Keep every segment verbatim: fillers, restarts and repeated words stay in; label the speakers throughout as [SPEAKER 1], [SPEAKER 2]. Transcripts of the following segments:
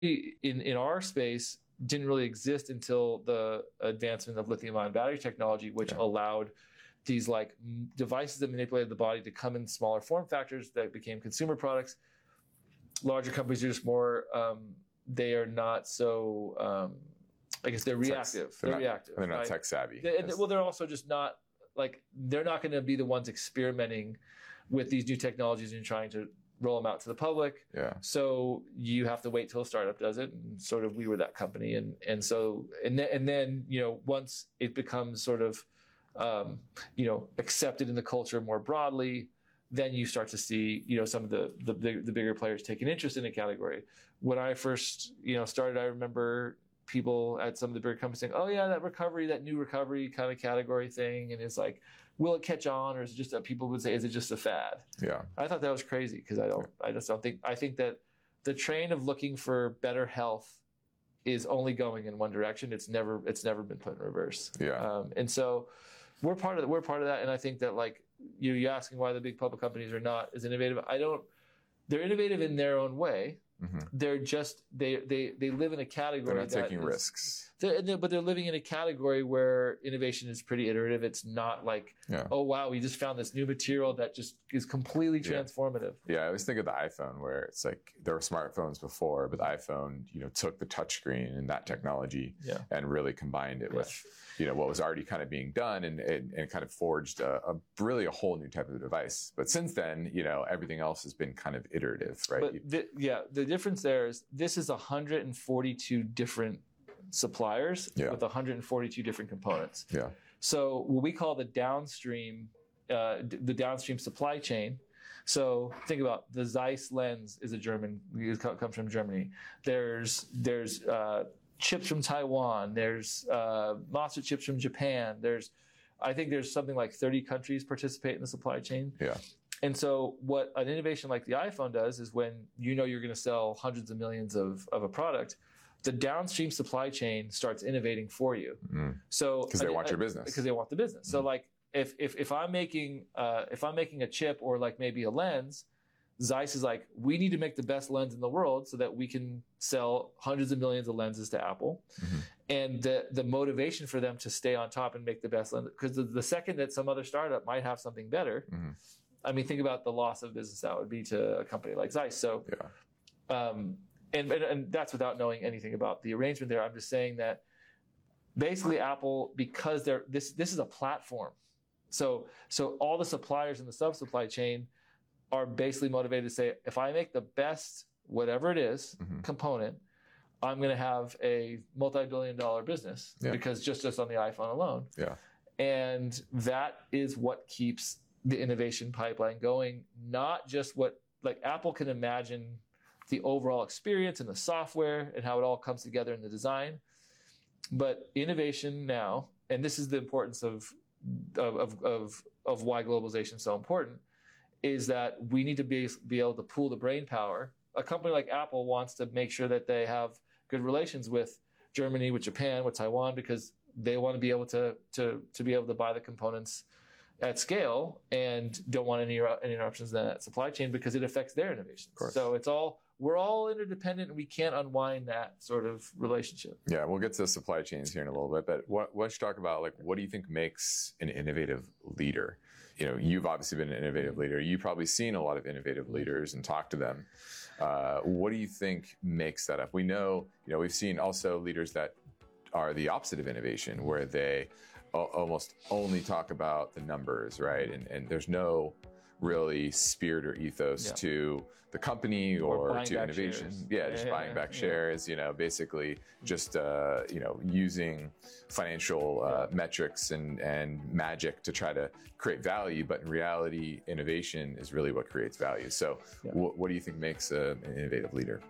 [SPEAKER 1] in, in our space didn't really exist until the advancement of lithium-ion battery technology, which yeah. allowed these like devices that manipulated the body to come in smaller form factors that became consumer products. Larger companies are just more, um, they are not so, um, I guess they're reactive.
[SPEAKER 2] They're,
[SPEAKER 1] they're
[SPEAKER 2] not,
[SPEAKER 1] reactive.
[SPEAKER 2] They're not
[SPEAKER 1] right?
[SPEAKER 2] tech savvy.
[SPEAKER 1] They, well, they're also just not, like, they're not going to be the ones experimenting with these new technologies and trying to roll them out to the public.
[SPEAKER 2] Yeah.
[SPEAKER 1] So you have to wait till a startup does it. And sort of we were that company. And, and so, and then, and then, you know, once it becomes sort of, um, you know, accepted in the culture more broadly, then you start to see, you know, some of the, the, the bigger players take an interest in a category. When I first, you know, started, I remember people at some of the bigger companies saying, oh yeah, that recovery, that new recovery kind of category thing. And it's like, will it catch on? Or is it just that people would say, is it just a fad?
[SPEAKER 2] Yeah.
[SPEAKER 1] I thought that was crazy because I don't, I just don't think, I think that the train of looking for better health is only going in one direction. It's never, it's never been put in reverse.
[SPEAKER 2] Yeah.
[SPEAKER 1] Um, and so we're part of, we're part of that. And I think that like, you, you're asking why the big public companies are not as innovative. I don't, they're innovative in their own way. Mm-hmm. They're just, they, they, they live in a category.
[SPEAKER 2] They're not
[SPEAKER 1] that
[SPEAKER 2] taking
[SPEAKER 1] is,
[SPEAKER 2] risks.
[SPEAKER 1] They're, but they're living in a category where innovation is pretty iterative. It's not like, yeah. oh wow, we just found this new material that just is completely transformative.
[SPEAKER 2] Yeah. yeah, I always think of the iPhone where it's like there were smartphones before, but the iPhone, you know, took the touchscreen and that technology yeah. and really combined it yeah. with, you know, what was already kind of being done and, and, and kind of forged a, a really a whole new type of device. But since then, you know, everything else has been kind of iterative, right?
[SPEAKER 1] But the, yeah, the difference there is this is one hundred forty-two different suppliers yeah. with one hundred forty-two different components.
[SPEAKER 2] Yeah.
[SPEAKER 1] So what we call the downstream, uh, the downstream supply chain. So think about the Zeiss lens is a German, it comes from Germany. There's, there's, uh, chips from Taiwan. There's, uh, monster chips from Japan. There's, I think there's something like thirty countries participate in the supply chain.
[SPEAKER 2] Yeah.
[SPEAKER 1] And so what an innovation like the iPhone does is when you know you're going to sell hundreds of millions of, of a product, the downstream supply chain starts innovating for you.
[SPEAKER 2] Mm.
[SPEAKER 1] So
[SPEAKER 2] because they want your business.
[SPEAKER 1] Because they want the business. Mm. So like if if if I'm making uh, if I'm making a chip or like maybe a lens, Zeiss is like, we need to make the best lens in the world so that we can sell hundreds of millions of lenses to Apple. Mm-hmm. And the the motivation for them to stay on top and make the best lens, because the, the second that some other startup might have something better. Mm-hmm. I mean, think about the loss of business that would be to a company like Zeiss. So,
[SPEAKER 2] yeah.
[SPEAKER 1] um, and, and, and that's without knowing anything about the arrangement there. I'm just saying that basically Apple, because they're, this, this is a platform. So, so all the suppliers in the sub-supply chain are basically motivated to say, if I make the best, whatever it is, mm-hmm. component, I'm going to have a multi-billion dollar business yeah. because just, just on the iPhone alone.
[SPEAKER 2] Yeah.
[SPEAKER 1] And that is what keeps the innovation pipeline going, not just what, like Apple can imagine the overall experience and the software and how it all comes together in the design. But innovation now, and this is the importance of, of, of, of why globalization is so important, is that we need to be, be able to pool the brain power. A company like Apple wants to make sure that they have good relations with Germany, with Japan, with Taiwan, because they want to be able to, to, to be able to buy the components at scale and don't want any, any interruptions in that supply chain because it affects their innovation. So it's all, we're all interdependent and we can't unwind that sort of relationship.
[SPEAKER 2] Yeah, we'll get to the supply chains here in a little bit, but what, let's talk about like, what do you think makes an innovative leader? You know, you've obviously been an innovative leader. You've probably seen a lot of innovative leaders and talked to them. Uh, what do you think makes that up? We know, you know, we've seen also leaders that are the opposite of innovation, where they o- almost only talk about the numbers, right? And, and there's no really spirit or ethos yeah. to the company or, or to innovation.
[SPEAKER 1] Shares.
[SPEAKER 2] Yeah, just
[SPEAKER 1] yeah,
[SPEAKER 2] buying
[SPEAKER 1] yeah,
[SPEAKER 2] back
[SPEAKER 1] yeah.
[SPEAKER 2] shares, you know, basically just, uh, you know, using financial uh, yeah. metrics and, and magic to try to create value. But in reality, innovation is really what creates value. So yeah. w- what do you think makes a, an innovative leader?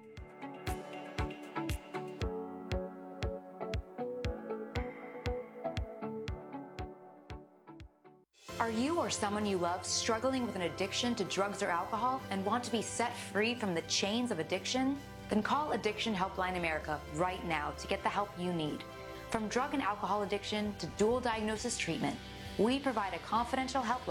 [SPEAKER 3] Are you or someone you love struggling with an addiction to drugs or alcohol and want to be set free from the chains of addiction? Then call Addiction Helpline America right now to get the help you need. From drug and alcohol addiction to dual diagnosis treatment, we provide a confidential helpline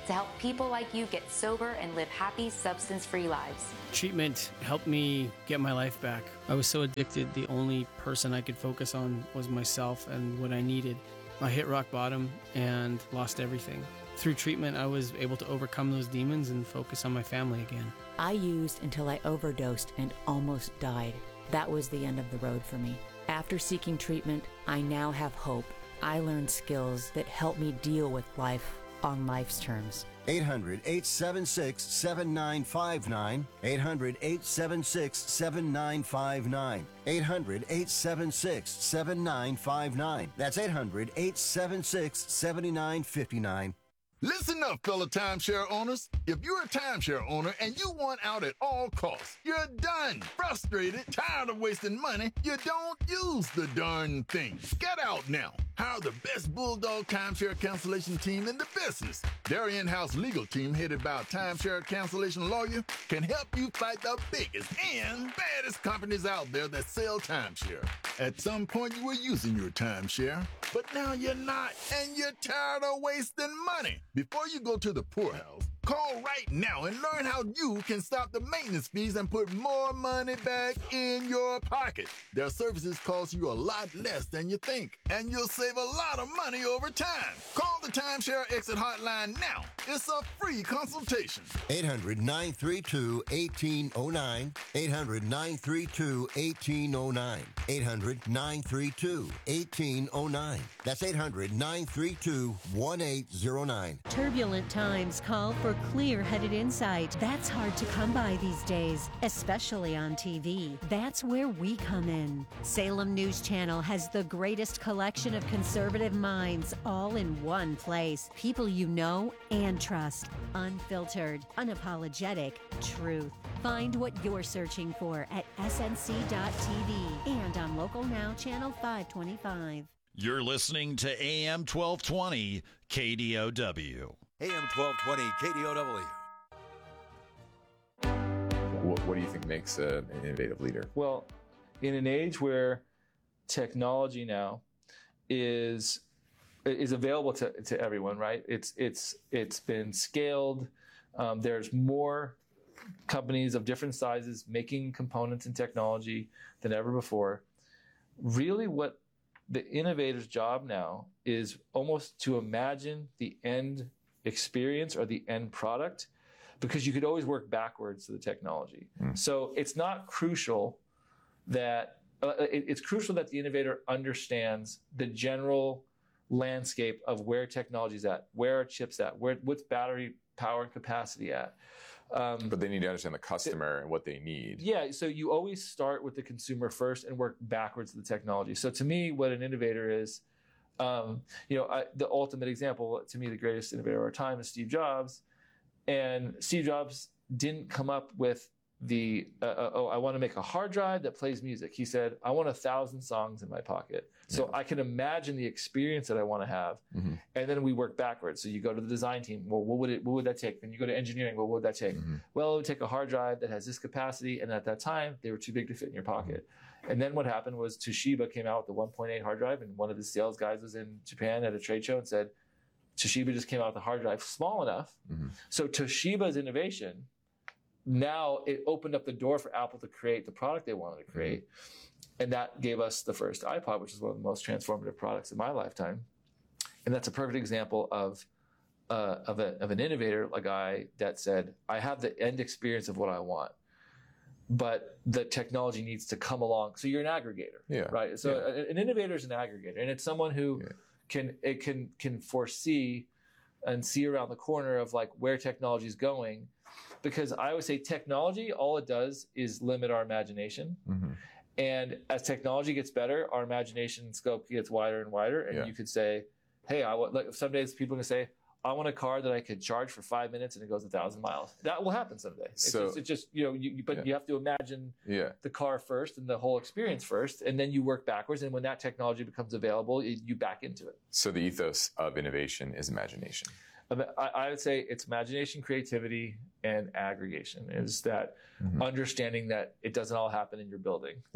[SPEAKER 3] to help people like you get sober and live happy, substance-free lives.
[SPEAKER 4] Treatment helped me get my life back. I was so addicted, the only person I could focus on was myself and what I needed. I hit rock bottom and lost everything. Through treatment, I was able to overcome those demons and focus on my family again.
[SPEAKER 5] I used until I overdosed and almost died. That was the end of the road for me. After seeking treatment, I now have hope. I learned skills that help me deal with life on life's terms.
[SPEAKER 6] eight hundred, eight seven six, seven nine five nine. eight hundred, eight seven six, seven nine five nine. eight hundred, eight seven six, seven nine five nine. That's eight hundred, eight seven six, seven nine five nine.
[SPEAKER 7] Listen up, fellow timeshare owners. If you're a timeshare owner and you want out at all costs, you're done, frustrated, tired of wasting money, you don't use the darn thing. Get out now. Hire the best Bulldog timeshare cancellation team in the business. Their in-house legal team, headed by a timeshare cancellation lawyer, can help you fight the biggest and baddest companies out there that sell timeshare. At some point, you were using your timeshare, but now you're not, and you're tired of wasting money. Before you go to the poorhouse, call right now and learn how you can stop the maintenance fees and put more money back in your pocket. Their services cost you a lot less than you think, and you'll save a lot of money over time. Call the Timeshare Exit Hotline now. It's a free consultation.
[SPEAKER 6] eight hundred, nine three two, one eight zero nine. eight hundred, nine three two, one eight zero nine. eight hundred, nine three two, one eight zero nine. That's eight hundred, nine three two, one eight zero nine.
[SPEAKER 8] Turbulent times call for clear-headed insight. That's hard to come by these days, especially on T V. That's where we come in. Salem News Channel has the greatest collection of conservative minds all in one place. People you know and trust. Unfiltered, unapologetic truth. Find what you're searching for at S N C dot T V and on Local Now Channel five twenty-five.
[SPEAKER 9] You're listening to A M twelve twenty K D O W.
[SPEAKER 10] A M twelve twenty K D O W.
[SPEAKER 2] What, what do you think makes a, an innovative leader?
[SPEAKER 1] Well, in an age where technology now is is available to, to everyone, right? It's it's it's been scaled. Um, there's more companies of different sizes making components and technology than ever before. Really, what the innovator's job now is almost to imagine the end experience or the end product, because you could always work backwards to the technology. Mm. So it's not crucial that uh, it, it's crucial that the innovator understands the general landscape of where technology is at, where are chips at, where what's battery power and capacity at. Um,
[SPEAKER 2] but they need to understand the customer it, and what they need. Yeah,
[SPEAKER 1] so you always start with the consumer first and work backwards to the technology. So to me, what an innovator is, um, you know, I, the ultimate example, to me, the greatest innovator of our time is Steve Jobs. And Steve Jobs didn't come up with the, uh, uh, oh, I want to make a hard drive that plays music. He said, I want a thousand songs in my pocket. So yeah. I can imagine the experience that I want to have. Mm-hmm. And then we work backwards. So you go to the design team. Well, what would it, what would that take? Then you go to engineering. Well, what would that take? Mm-hmm. Well, it would take a hard drive that has this capacity. And at that time, they were too big to fit in your pocket. Mm-hmm. And then what happened was Toshiba came out with the one point eight hard drive. And one of the sales guys was in Japan at a trade show and said, Toshiba just came out with a hard drive small enough. Mm-hmm. So Toshiba's innovation, now it opened up the door for Apple to create the product they wanted to create. Mm-hmm. And that gave us the first iPod, which is one of the most transformative products in my lifetime. And that's a perfect example of uh, of, a, of an innovator, a guy that said, I have the end experience of what I want, but the technology needs to come along. So you're an aggregator,
[SPEAKER 2] yeah.
[SPEAKER 1] right? So yeah. a, an innovator is an aggregator, and it's someone who yeah. can it can can foresee and see around the corner of like where technology is going. Because I would say technology, all it does is limit our imagination. Mm-hmm. And as technology gets better, our imagination scope gets wider and wider. And yeah. you could say, hey, I want, like some days people can say, I want a car that I could charge for five minutes and it goes a thousand miles. That will happen someday. It's, so, just, it's just, you know, you, you, but yeah. you have to imagine yeah. the car first and the whole experience first, and then you work backwards. And when that technology becomes available, you, you back into it.
[SPEAKER 2] So the ethos of innovation is imagination.
[SPEAKER 1] I, I would say it's imagination, creativity, and aggregation. Is that mm-hmm. understanding that it doesn't all happen in your building.
[SPEAKER 2] Yeah.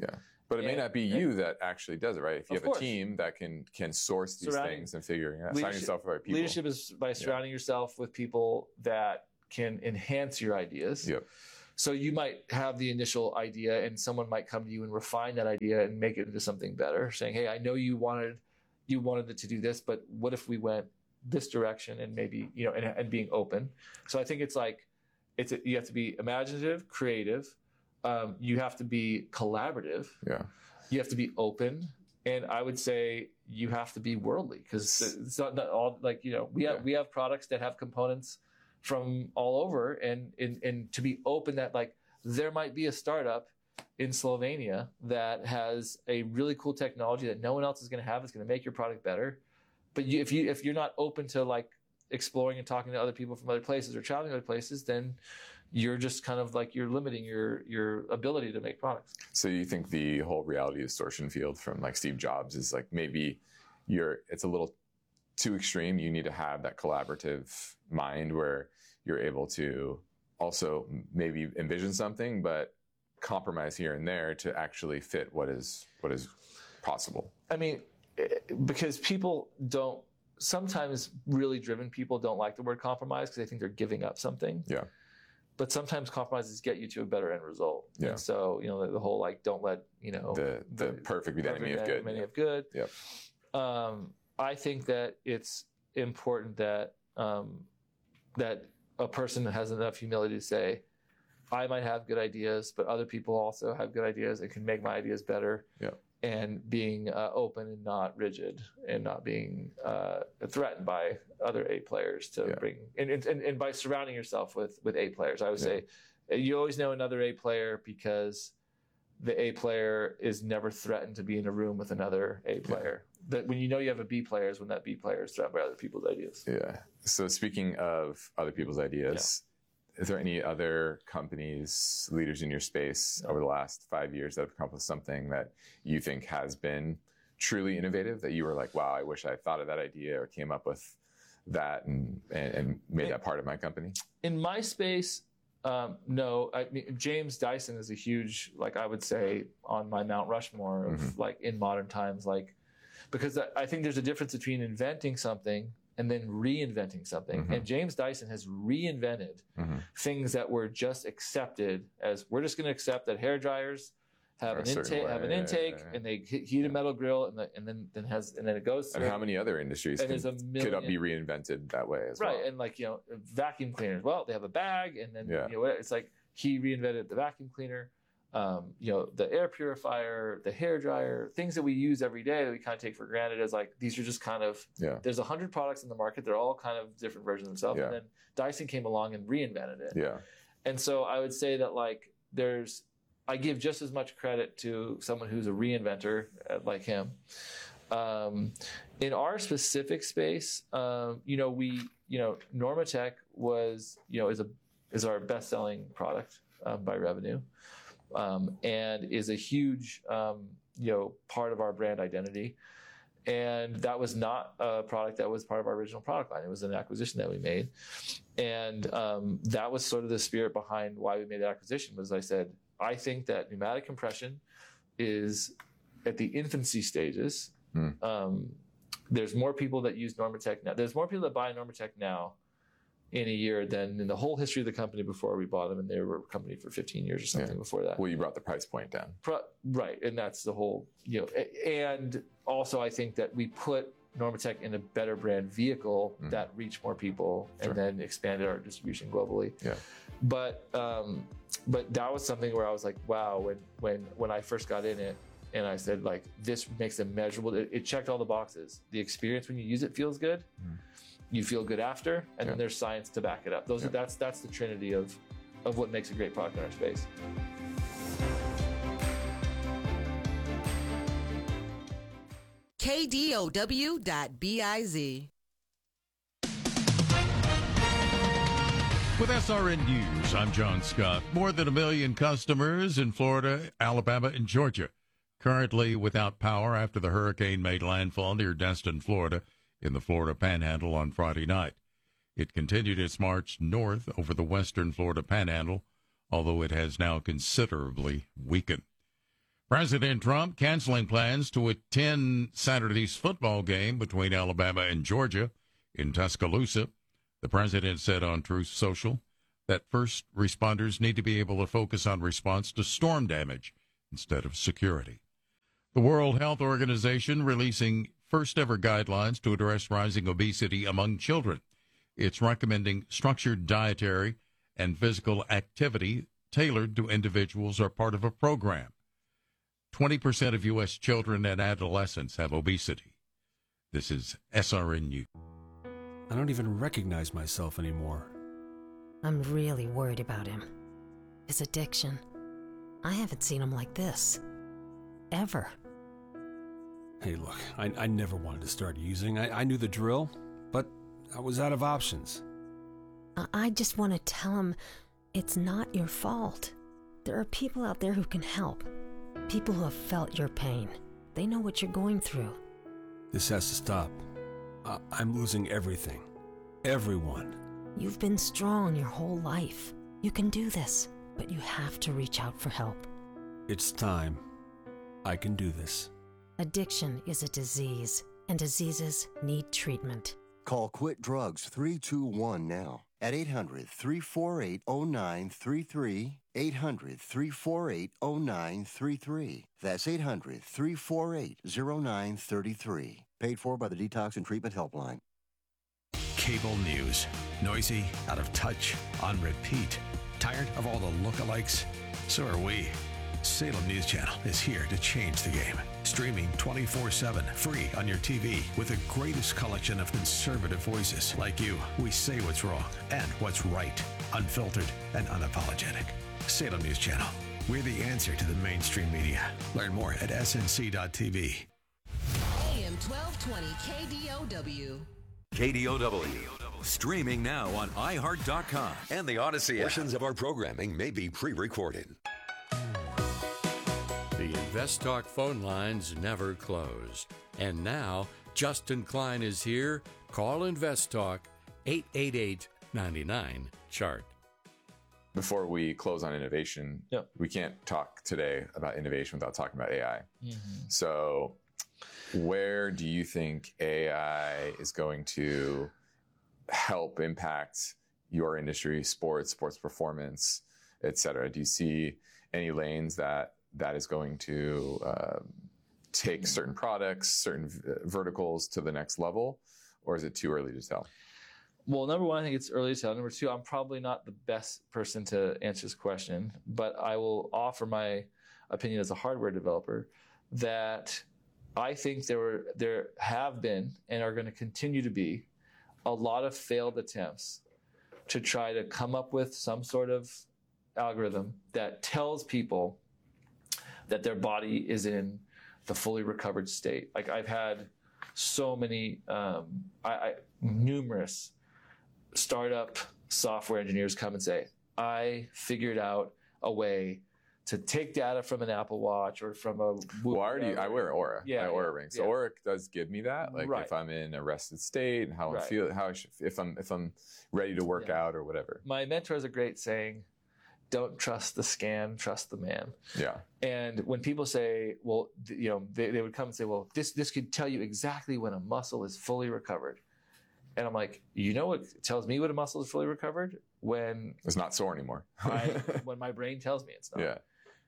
[SPEAKER 2] But it may
[SPEAKER 1] And-
[SPEAKER 2] not be you that actually does it, right? If you
[SPEAKER 1] Of
[SPEAKER 2] have
[SPEAKER 1] course.
[SPEAKER 2] a team that can can source these
[SPEAKER 1] Surrounding-
[SPEAKER 2] things and figuring out,
[SPEAKER 1] Leadership-
[SPEAKER 2] signing yourself with the right people.
[SPEAKER 1] Leadership is by surrounding yourself with people that can enhance your ideas.
[SPEAKER 2] Yep.
[SPEAKER 1] So you might have the initial idea and someone might come to you and refine that idea and make it into something better, saying, hey, I know you wanted you wanted it to do this, but what if we went this direction and maybe, you know, and, and being open. So I think it's like, it's a, you have to be imaginative, creative. Um, you have to be collaborative.
[SPEAKER 2] Yeah.
[SPEAKER 1] You have to be open. And I would say you have to be worldly because it's not, not all like, you know, we have,
[SPEAKER 2] Yeah.
[SPEAKER 1] we have products that have components from all over, and, and, and to be open that like there might be a startup in Slovenia that has a really cool technology that no one else is going to have. It's going to make your product better. But you, if you, if you're not open to like exploring and talking to other people from other places or traveling to other places, then you're just kind of like, you're limiting your, your ability to make products.
[SPEAKER 2] So you think the whole reality distortion field from like Steve Jobs is like, maybe you're, it's a little too extreme. You need to have that collaborative mind where you're able to also maybe envision something, but compromise here and there to actually fit what is, what is possible.
[SPEAKER 1] I mean, because people don't, sometimes really driven people don't like the word compromise because they think they're giving up something.
[SPEAKER 2] Yeah.
[SPEAKER 1] But sometimes compromises get you to a better end result.
[SPEAKER 2] Yeah.
[SPEAKER 1] And so, you know, the, the whole like, don't let, you know,
[SPEAKER 2] The, the, perfect be the enemy of good.
[SPEAKER 1] enemy of good.
[SPEAKER 2] Yep.
[SPEAKER 1] Um, I think that it's important that, um, that a person has enough humility to say, I might have good ideas, but other people also have good ideas and can make my ideas better.
[SPEAKER 2] Yeah.
[SPEAKER 1] And being uh, open and not rigid and not being uh, threatened by other A players to
[SPEAKER 2] Yeah.
[SPEAKER 1] bring, and, and, and by surrounding yourself with, with A players. I would
[SPEAKER 2] Yeah.
[SPEAKER 1] say you always know another A player because the A player is never threatened to be in a room with another A player. That when you know you have a B player is when that B player is threatened by other people's ideas.
[SPEAKER 2] Yeah. So speaking of other people's ideas, is there any other companies, leaders in your space over the last five years that have accomplished something that you think has been truly innovative that you were like, wow, I wish I thought of that idea or came up with that and, and, and made that part of my company?
[SPEAKER 1] In my space, um, no. I mean, James Dyson is a huge, like I would say, on my Mount Rushmore of
[SPEAKER 2] Mhm.
[SPEAKER 1] like in modern times, like because I, I think there's a difference between inventing something and then reinventing something.
[SPEAKER 2] Mhm.
[SPEAKER 1] And James Dyson has reinvented
[SPEAKER 2] Mhm.
[SPEAKER 1] things that were just accepted as we're just going to accept that hair dryers have
[SPEAKER 2] Or a
[SPEAKER 1] an
[SPEAKER 2] certain
[SPEAKER 1] intake, have an
[SPEAKER 2] way, yeah,
[SPEAKER 1] intake,
[SPEAKER 2] yeah, yeah.
[SPEAKER 1] and they he- heat a metal grill, and, the, and then then has and then it goes
[SPEAKER 2] And
[SPEAKER 1] through.
[SPEAKER 2] how many other industries
[SPEAKER 1] And
[SPEAKER 2] can,
[SPEAKER 1] there's a
[SPEAKER 2] could
[SPEAKER 1] million-
[SPEAKER 2] be reinvented that way as
[SPEAKER 1] right,
[SPEAKER 2] well?
[SPEAKER 1] and like you know, vacuum cleaners. Well, they have a bag, and then
[SPEAKER 2] Yeah.
[SPEAKER 1] you know, it's like he reinvented the vacuum cleaner. Um, you know, the air purifier, the hair dryer, things that we use every day that we kind of take for granted as like these are just kind of.
[SPEAKER 2] Yeah.
[SPEAKER 1] There's a hundred products in the market. They're all kind of different versions of themselves,
[SPEAKER 2] Yeah.
[SPEAKER 1] and then Dyson came along and reinvented it.
[SPEAKER 2] Yeah.
[SPEAKER 1] And so I would say that like there's, I give just as much credit to someone who's a reinventor uh, like him. Um, in our specific space, um, you know, we, you know, Normatec was, you know, is a is our best selling product um, by revenue, um, and is a huge, um, you know, part of our brand identity. And that was not a product that was part of our original product line. It was an acquisition that we made. And um, that was sort of the spirit behind why we made the acquisition was I said, I think that pneumatic compression is at the infancy stages.
[SPEAKER 2] Hmm.
[SPEAKER 1] Um, there's more people that use Normatec now. There's more people that buy Normatec now in a year than in the whole history of the company before we bought them. And they were a company for fifteen years or something
[SPEAKER 2] Yeah.
[SPEAKER 1] before that.
[SPEAKER 2] Well, you brought the price point down.
[SPEAKER 1] Pro- right, and that's the whole, you know, a- and also I think that we put Normatec in a better brand vehicle
[SPEAKER 2] Mhm.
[SPEAKER 1] that reached more people
[SPEAKER 2] Sure.
[SPEAKER 1] and then expanded our distribution globally.
[SPEAKER 2] Yeah.
[SPEAKER 1] But um, but that was something where I was like, wow, when when when I first got in it, and I said like, this makes it measurable. It, it checked all the boxes. The experience when you use it feels good.
[SPEAKER 2] Mhm.
[SPEAKER 1] You feel good after, and
[SPEAKER 2] Yeah.
[SPEAKER 1] then there's science to back it up. Those
[SPEAKER 2] Yeah.
[SPEAKER 1] are, that's that's the trinity of of what makes a great product in our space.
[SPEAKER 11] K D O W dot B I Z.
[SPEAKER 9] With S R N News, I'm John Scott. More than a million customers in Florida, Alabama, and Georgia currently without power after the hurricane made landfall near Destin, Florida, in the Florida Panhandle on Friday night. It continued its march north over the western Florida Panhandle, although it has now considerably weakened. President Trump canceling plans to attend Saturday's football game between Alabama and Georgia in Tuscaloosa. The president said on Truth Social that first responders need to be able to focus on response to storm damage instead of security. The World Health Organization releasing first-ever guidelines to address rising obesity among children. It's recommending structured dietary and physical activity tailored to individuals or part of a program. twenty percent of U S children and adolescents have obesity. This is S R N News.
[SPEAKER 12] I don't even recognize myself anymore.
[SPEAKER 13] I'm really worried about him. His addiction. I haven't seen him like this. Ever.
[SPEAKER 12] Hey, look, I, I never wanted to start using. I, I knew the drill, but I was out of options.
[SPEAKER 13] I, I just want to tell him it's not your fault. There are people out there who can help. People who have felt your pain. They know what you're going through.
[SPEAKER 12] This has to stop. I, I'm losing everything. Everyone.
[SPEAKER 13] You've been strong your whole life. You can do this, but you have to reach out for help.
[SPEAKER 12] It's time. I can do this.
[SPEAKER 13] Addiction is a disease, and diseases need treatment.
[SPEAKER 6] Call Quit Drugs three two one now at eight hundred, three four eight, oh nine three three, eight hundred, three four eight, oh nine three three. That's eight hundred, three four eight, oh nine three three. Paid for by the Detox and Treatment Helpline.
[SPEAKER 14] Cable news. Noisy, out of touch, on repeat. Tired of all the lookalikes? So are we. Salem News Channel is here to change the game. Streaming twenty-four seven, free on your T V, with the greatest collection of conservative voices like you. We say what's wrong and what's right, unfiltered and unapologetic. Salem News Channel. We're the answer to the mainstream media. Learn more at S N C dot T V.
[SPEAKER 11] A M twelve twenty K D O W.
[SPEAKER 10] K D O W. Streaming now on i heart dot com and the Odyssey app. Portions of our programming may be pre-recorded.
[SPEAKER 15] The Invest Talk phone lines never close. And now, Justin Klein is here. Call Invest Talk, eight eight eight, nine nine, C H A R T.
[SPEAKER 2] Before we close on innovation,
[SPEAKER 1] yep.
[SPEAKER 2] we can't talk today about innovation without talking about A I.
[SPEAKER 1] Mm-hmm.
[SPEAKER 2] So where do you think A I is going to help impact your industry, sports, sports performance, et cetera? Do you see any lanes that that is going to uh, take certain products, certain v- verticals to the next level, or is it too early to tell?
[SPEAKER 1] Well, number one, I think it's early to tell. Number two, I'm probably not the best person to answer this question, but I will offer my opinion as a hardware developer that I think there were, there have been and are going to continue to be a lot of failed attempts to try to come up with some sort of algorithm that tells people that their body is in the fully recovered state. Like I've had so many, um, I, I, numerous startup software engineers come and say, I figured out a way to take data from an Apple Watch or from a...
[SPEAKER 2] Well, I already, I wear Aura.
[SPEAKER 1] Yeah,
[SPEAKER 2] I
[SPEAKER 1] yeah,
[SPEAKER 2] Aura ring. So
[SPEAKER 1] yeah.
[SPEAKER 2] Aura does give me that. Like
[SPEAKER 1] right.
[SPEAKER 2] if I'm in a rested state and how
[SPEAKER 1] right.
[SPEAKER 2] I feel, how I should, if I'm, if I'm ready to work
[SPEAKER 1] yeah.
[SPEAKER 2] out or whatever.
[SPEAKER 1] My mentor has a great saying, don't trust the scan, trust the man.
[SPEAKER 2] Yeah.
[SPEAKER 1] And when people say, well, th- you know, they, they would come and say, well, this, this could tell you exactly when a muscle is fully recovered. And I'm like, you know what tells me when a muscle is fully recovered? When
[SPEAKER 2] it's not sore anymore.
[SPEAKER 1] I, when my brain tells me it's not.
[SPEAKER 2] Yeah.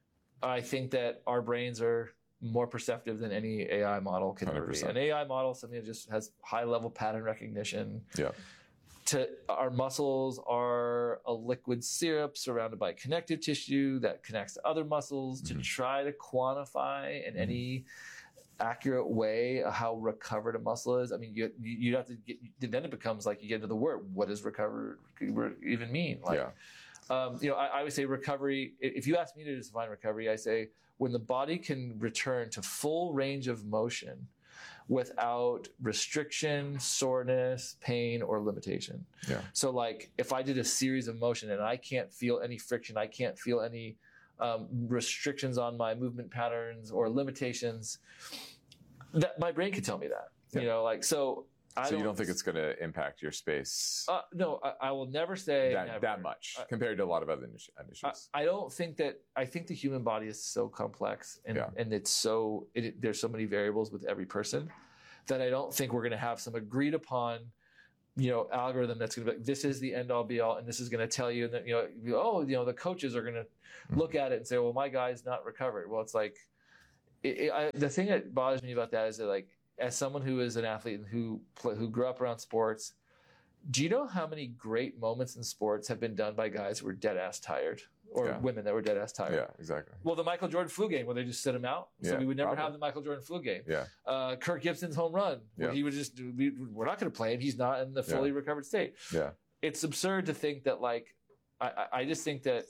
[SPEAKER 1] I think that our brains are more perceptive than any A I model can ever be. An A I model, something that just has high level pattern recognition.
[SPEAKER 2] Yeah.
[SPEAKER 1] To our muscles are a liquid syrup surrounded by connective tissue that connects to other muscles mm-hmm. to try to quantify in mm-hmm. any accurate way how recovered a muscle is. I mean, you you have to get, then it becomes like you get into the word, what does recovered even mean? Like, yeah. um, you know, I, I would say recovery, if you ask me to define recovery, I say when the body can return to full range of motion without restriction, soreness, pain, or limitation.
[SPEAKER 2] Yeah.
[SPEAKER 1] So like if I did a series of motion and I can't feel any friction, I can't feel any um, restrictions on my movement patterns or limitations, that my brain could tell me that. Yeah. You know, like so I
[SPEAKER 2] so
[SPEAKER 1] don't,
[SPEAKER 2] you don't think it's going to impact your space
[SPEAKER 1] uh, no, I, I will never say
[SPEAKER 2] that,
[SPEAKER 1] never.
[SPEAKER 2] that much
[SPEAKER 1] uh,
[SPEAKER 2] compared to a lot of other industries.
[SPEAKER 1] I, I don't think that, I think the human body is so complex and,
[SPEAKER 2] Yeah.
[SPEAKER 1] and it's so, it, there's so many variables with every person that I don't think we're going to have some agreed upon, you know, algorithm that's going to be like, this is the end all be all, and this is going to tell you that, you know, you, oh, you know, the coaches are going to mm-hmm. look at it and say, well, my guy's not recovered. Well, it's like, it, it, I, the thing that bothers me about that is that, like, as someone who is an athlete and who play, who grew up around sports, do you know how many great moments in sports have been done by guys who were dead ass tired, or
[SPEAKER 2] Yeah.
[SPEAKER 1] women that were dead ass tired?
[SPEAKER 2] Yeah, exactly.
[SPEAKER 1] Well, the Michael Jordan flu game where they just sit him out, so
[SPEAKER 2] Yeah,
[SPEAKER 1] we would never
[SPEAKER 2] probably.
[SPEAKER 1] have the Michael Jordan flu game.
[SPEAKER 2] Yeah.
[SPEAKER 1] Uh, Kirk Gibson's home run, where
[SPEAKER 2] Yeah.
[SPEAKER 1] he would just, we, we're not going to play him. He's not in the fully
[SPEAKER 2] Yeah.
[SPEAKER 1] recovered state.
[SPEAKER 2] Yeah.
[SPEAKER 1] It's absurd to think that, like, I, I I just think that,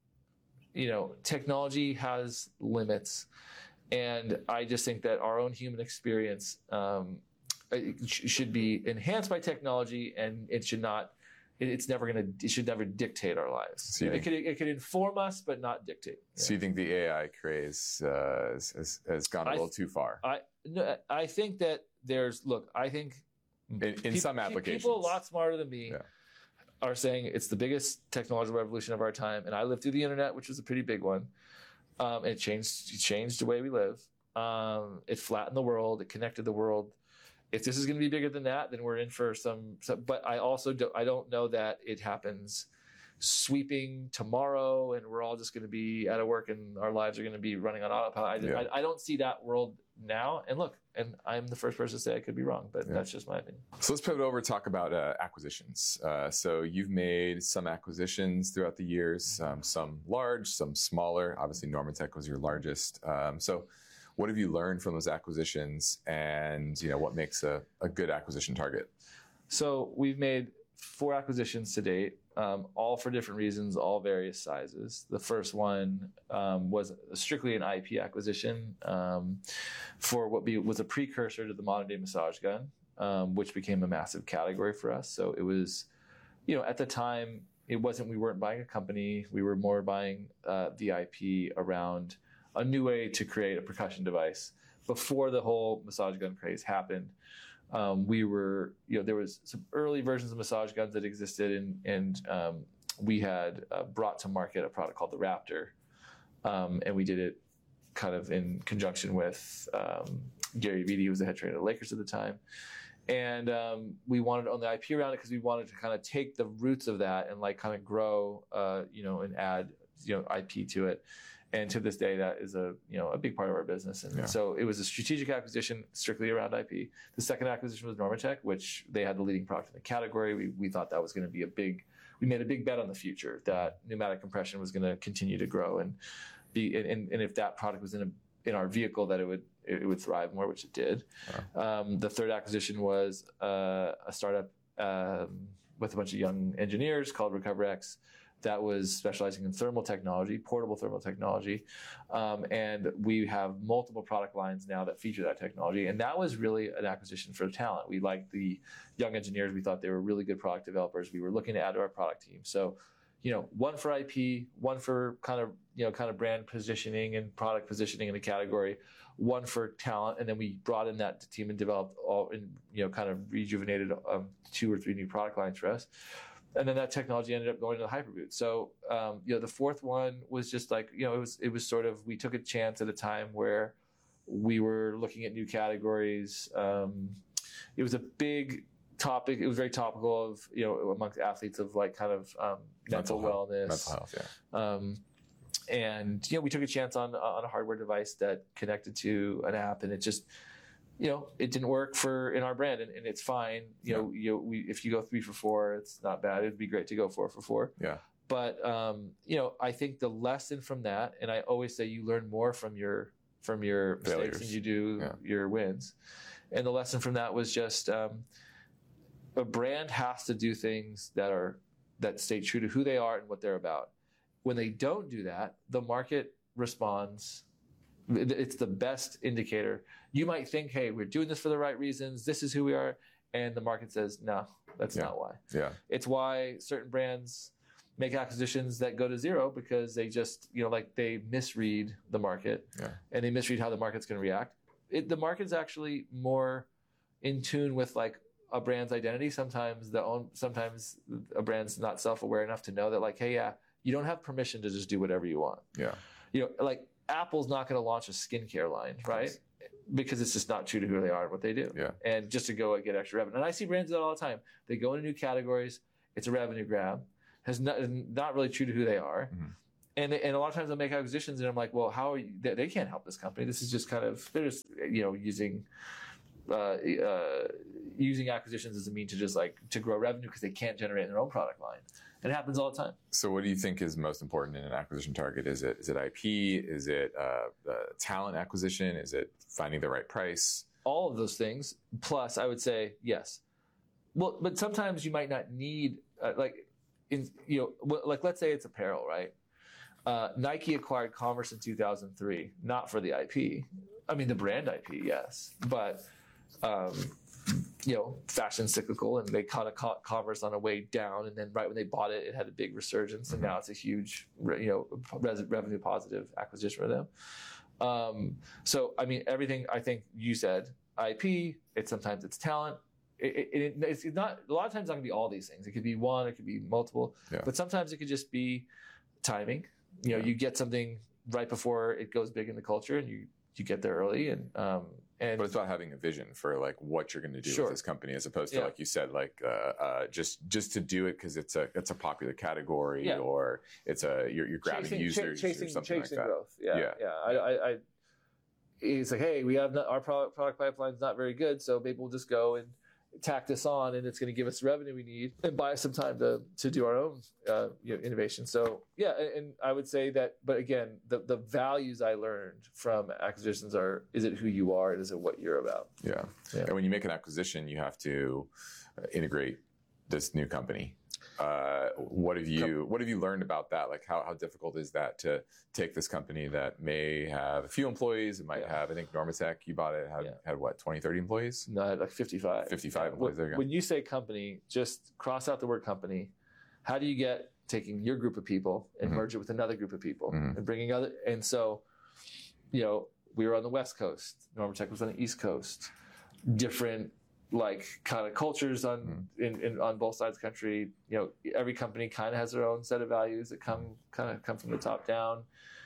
[SPEAKER 1] you know, technology has limits. And I just think that our own human experience um, it sh- should be enhanced by technology, and it should not, it, it's never going to, it should never dictate our lives.
[SPEAKER 2] So you
[SPEAKER 1] it,
[SPEAKER 2] think-
[SPEAKER 1] could, it could inform us, but not dictate.
[SPEAKER 2] So you think the A I craze uh, has, has, has gone a
[SPEAKER 1] I
[SPEAKER 2] little
[SPEAKER 1] th-
[SPEAKER 2] too far?
[SPEAKER 1] I no, I think that there's look. I think
[SPEAKER 2] In, in
[SPEAKER 1] peop-
[SPEAKER 2] some
[SPEAKER 1] pe-
[SPEAKER 2] applications.
[SPEAKER 1] people a lot smarter than me are saying it's the biggest technological revolution of our time. And I lived through the internet, which was a pretty big one. Um, it changed it changed the way we live. Um, it flattened the world. It connected the world. If this is going to be bigger than that, then we're in for some. some but I also do, I don't know that it happens sweeping tomorrow, and we're all just going to be out of work, and our lives are going to be running on autopilot. I,
[SPEAKER 2] Yeah.
[SPEAKER 1] I, I don't see that world now. And look, and I'm the first person to say I could be wrong, but
[SPEAKER 2] Yeah.
[SPEAKER 1] that's just my opinion.
[SPEAKER 2] So let's pivot over and talk about uh, acquisitions. Uh, so you've made some acquisitions throughout the years, um, some large, some smaller. Obviously, Normatec was your largest. Um, so what have you learned from those acquisitions, and you know what makes a, a good acquisition target?
[SPEAKER 1] So we've made four acquisitions to date, um, all for different reasons, all various sizes. The first one um, was strictly an I P acquisition um, for what be, was a precursor to the modern day massage gun, um, which became a massive category for us. So it was, you know, at the time, it wasn't, we weren't buying a company. We were more buying uh, the I P around a new way to create a percussion device. Before the whole massage gun craze happened, Um, we were, you know, there was some early versions of massage guns that existed, and, and um, we had uh, brought to market a product called the Raptor, um, and we did it kind of in conjunction with um, Gary Vitti, who was the head trainer of the Lakers at the time, and um, we wanted to own the I P around it because we wanted to kind of take the roots of that and like kind of grow, uh, you know, and add, you know, I P to it. And to this day, that is a you know a big part of our business. And
[SPEAKER 2] Yeah.
[SPEAKER 1] so it was a strategic acquisition strictly around I P. The second acquisition was Normatec, which they had the leading product in the category. We we thought that was going to be a big. We made a big bet on the future that pneumatic compression was going to continue to grow and be. And, and if that product was in a in our vehicle, that it would it would thrive more, which it did. Um, the third acquisition was uh, a startup um, with a bunch of young engineers called RecoverX. That was specializing in thermal technology, portable thermal technology. Um, and we have multiple product lines now that feature that technology. And that was really an acquisition for talent. We liked the young engineers. We thought they were really good product developers. We were looking to add to our product team. So, you know, one for I P, one for kind of, you know, kind of brand positioning and product positioning in the category, one for talent. And then we brought in that team and developed all, and, you know, kind of rejuvenated um, two or three new product lines for us. And then that technology ended up going to the Hyperboot. So, um, you know, the fourth one was just like, you know, it was, it was sort of, we took a chance at a time where we were looking at new categories. Um, it was a big topic. It was very topical of, you know, amongst athletes of like kind of um, mental, mental
[SPEAKER 2] health.
[SPEAKER 1] wellness.
[SPEAKER 2] Mental health, yeah.
[SPEAKER 1] Um, and, you know, we took a chance on, on a hardware device that connected to an app, and it just, you know, it didn't work for in our brand, and, and it's fine. You know, you know, we, if you go three for four, it's not bad. It'd be great to go four for four.
[SPEAKER 2] Yeah.
[SPEAKER 1] But um, you know, I think the lesson from that, and I always say you learn more from your from your mistakes
[SPEAKER 2] Failures.
[SPEAKER 1] than you do
[SPEAKER 2] Yeah.
[SPEAKER 1] your wins. And the lesson from that was just um, a brand has to do things that are that stay true to who they are and what they're about. When they don't do that, the market responds. It's the best indicator. You might think, hey, we're doing this for the right reasons. This is who we are. And the market says, no, that's
[SPEAKER 2] Yeah.
[SPEAKER 1] not why.
[SPEAKER 2] Yeah.
[SPEAKER 1] It's why certain brands make acquisitions that go to zero because they just, you know, like they misread the market
[SPEAKER 2] Yeah.
[SPEAKER 1] and they misread how the market's going to react. It, the market's actually more in tune with like a brand's identity. Sometimes the own, sometimes a brand's not self-aware enough to know that, like, hey, yeah, you don't have permission to just do whatever you want.
[SPEAKER 2] Yeah.
[SPEAKER 1] You know, like Apple's not going to launch a skincare line, right? Because it's just not true to who they are and what they do.
[SPEAKER 2] Yeah.
[SPEAKER 1] And just to go and get extra revenue. And I see brands do that all the time. They go into new categories. It's a revenue grab. Has not, not really true to who they are.
[SPEAKER 2] Mm-hmm.
[SPEAKER 1] And, and a lot of times they'll make acquisitions and I'm like, well, how are you? They, they can't help this company. This is just kind of, they're just, you know, using, uh, uh, using acquisitions as a mean to just like, to grow revenue because they can't generate their own product line. And it happens all the time.
[SPEAKER 2] So what do you think is most important in an acquisition target? Is it, is it I P? Is it, uh, uh, talent acquisition? Is it finding the right price?
[SPEAKER 1] All of those things. Plus I would say, yes. Well, but sometimes you might not need, uh, like, in, you know, like let's say it's apparel, right? Uh, Nike acquired Converse in two thousand three, not for the I P. I mean, the brand I P, yes, but um, you know, fashion cyclical, and they caught a co- Converse on a way down, and then right when they bought it, it had a big resurgence, and now it's a huge, you know, res- revenue positive acquisition for them. Um, so, I mean, everything I think you said, I P. It's sometimes it's talent. It, it, it, it's not a lot of times. It's not going to be all these things. It could be one. It could be multiple.
[SPEAKER 2] Yeah.
[SPEAKER 1] But sometimes it could just be timing. You know,
[SPEAKER 2] Yeah.
[SPEAKER 1] you get something right before it goes big in the culture, and you you get there early, and um and
[SPEAKER 2] But it's about having a vision for like what you're going to do
[SPEAKER 1] Sure.
[SPEAKER 2] with this company, as opposed to,
[SPEAKER 1] Yeah.
[SPEAKER 2] like you said, like uh, uh, just just to do it because it's a it's a popular category,
[SPEAKER 1] Yeah.
[SPEAKER 2] or it's a you're, you're grabbing
[SPEAKER 1] chasing,
[SPEAKER 2] users
[SPEAKER 1] ch- chasing,
[SPEAKER 2] or something
[SPEAKER 1] chasing
[SPEAKER 2] like that.
[SPEAKER 1] growth. Yeah,
[SPEAKER 2] Yeah.
[SPEAKER 1] yeah. I, I, I, it's like, hey, we have not, our product product pipeline's not very good, so maybe we'll just go and tack this on, and it's going to give us the revenue we need and buy us some time to to do our own uh, you know, innovation. So yeah, and, and I would say that, but again, the the values I learned from acquisitions are: is it who you are, and is it what you're about?
[SPEAKER 2] Yeah.
[SPEAKER 1] Yeah.
[SPEAKER 2] And when you make an acquisition, you have to uh, integrate this new company. Uh, what have you What have you learned about that? Like, how, how difficult is that to take this company that may have a few employees? It might
[SPEAKER 1] Yeah.
[SPEAKER 2] have, I think, Normatec, you bought it, had,
[SPEAKER 1] Yeah.
[SPEAKER 2] had what, twenty, thirty employees?
[SPEAKER 1] No, like fifty-five.
[SPEAKER 2] fifty-five
[SPEAKER 1] Yeah.
[SPEAKER 2] employees. There you go.
[SPEAKER 1] When you say company, just cross out the word company. How do you get taking your group of people and
[SPEAKER 2] Mhm.
[SPEAKER 1] merge it with another group of people
[SPEAKER 2] Mhm.
[SPEAKER 1] and bringing other? And so, you know, we were on the West Coast. Normatec was on the East Coast. Different, like, kind of cultures on in, in on both sides of the country. You know, every company kind of has their own set of values that come kind of come from the top down.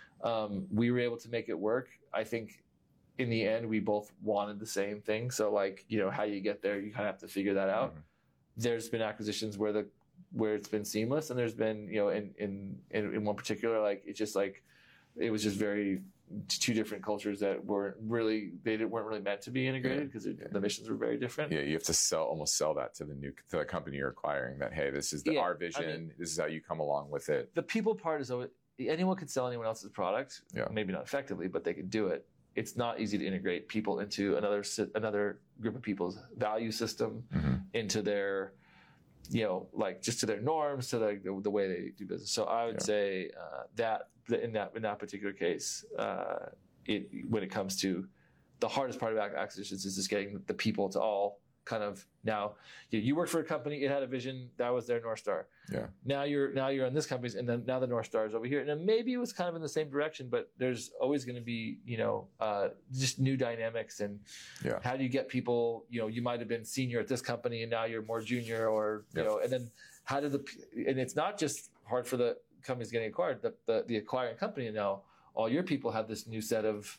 [SPEAKER 1] Um, we were able to make it work. I think in the end, we both wanted the same thing. So, like, you know, how you get there, you kind of have to figure that out.
[SPEAKER 2] Mhm.
[SPEAKER 1] There's been acquisitions where the where it's been seamless, and there's been, you know, in in in, in one particular, like, it's just like it was just very two different cultures that weren't really they didn't, weren't really meant to be integrated because
[SPEAKER 2] Yeah.
[SPEAKER 1] the missions were very different.
[SPEAKER 2] Yeah, you have to sell almost sell that to the new to the company you're acquiring. That, hey, this is the,
[SPEAKER 1] Yeah,
[SPEAKER 2] our
[SPEAKER 1] I
[SPEAKER 2] vision.
[SPEAKER 1] mean-
[SPEAKER 2] this is how you come along with it.
[SPEAKER 1] The people part is always, anyone could sell anyone else's product,
[SPEAKER 2] Yeah.
[SPEAKER 1] maybe not effectively, but they could do it. It's not easy to integrate people into another sy- another group of people's value system,
[SPEAKER 2] Mhm.
[SPEAKER 1] into their, you know, like just to their norms, to the the, the way they do business. So I would
[SPEAKER 2] Yeah.
[SPEAKER 1] say uh, that in that in that particular case, uh, it when it comes to the hardest part about acquisitions is just getting the people to all kind of now. You, you worked for a company, it had a vision, that was their North Star.
[SPEAKER 2] Yeah.
[SPEAKER 1] Now you're now you're on this company's, and then now the North Star is over here, and then maybe it was kind of in the same direction, but there's always going to be, you know, uh, just new dynamics, and
[SPEAKER 2] Yeah.
[SPEAKER 1] how do you get people? You know, you might have been senior at this company, and now you're more junior, or you
[SPEAKER 2] Yep.
[SPEAKER 1] know, and then how do the and it's not just hard for the companies getting acquired, the the, the acquiring company, and now all your people have this new set of.